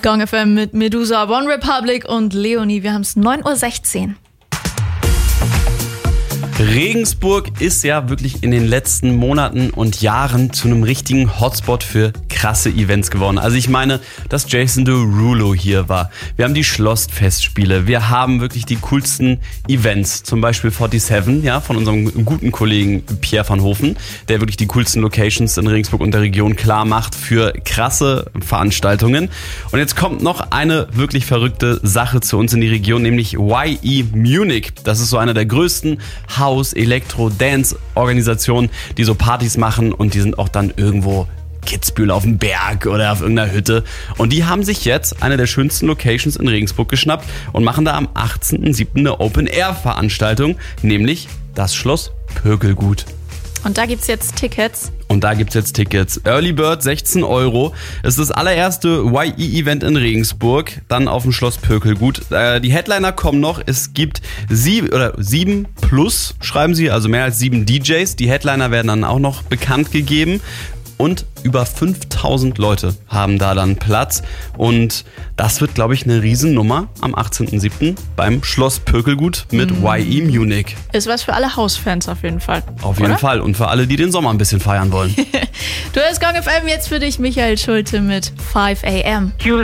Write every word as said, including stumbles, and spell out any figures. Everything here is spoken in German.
Gang F M mit Medusa, One Republic und Leonie. Wir haben es neun Uhr sechzehn. Regensburg ist ja wirklich in den letzten Monaten und Jahren zu einem richtigen Hotspot für krasse Events geworden. Also ich meine, dass Jason Derulo hier war. Wir haben die Schlossfestspiele. Wir haben wirklich die coolsten Events. Zum Beispiel siebenundvierzig, ja, von unserem guten Kollegen Pierre van Hofen, der wirklich die coolsten Locations in Regensburg und der Region klar macht für krasse Veranstaltungen. Und jetzt kommt noch eine wirklich verrückte Sache zu uns in die Region, nämlich Y E Munich. Das ist so eine der größten House, Elektro, Dance-Organisationen, die so Partys machen, und die sind auch dann irgendwo Kitzbühel auf dem Berg oder auf irgendeiner Hütte. Und die haben sich jetzt eine der schönsten Locations in Regensburg geschnappt und machen da am achtzehnten siebten eine Open-Air-Veranstaltung, nämlich das Schloss Pökelgut. Und da gibt's jetzt Tickets. Und da gibt's jetzt Tickets. Early Bird sechzehn Euro. Es ist das allererste Y E-Event in Regensburg. Dann auf dem Schloss Pökelgut. Äh, die Headliner kommen noch. Es gibt sieben oder sieben plus, schreiben sie, also mehr als sieben D Js. Die Headliner werden dann auch noch bekannt gegeben. Und über fünftausend Leute haben da dann Platz. Und das wird, glaube ich, eine Riesennummer am achtzehnten siebten beim Schloss Pökelgut mit mhm. Y E Munich. Ist was für alle Hausfans auf jeden Fall. Auf jeden oder? Fall. Und für alle, die den Sommer ein bisschen feiern wollen. Du hörst Gang F M, jetzt für dich Michael Schulte mit five a m.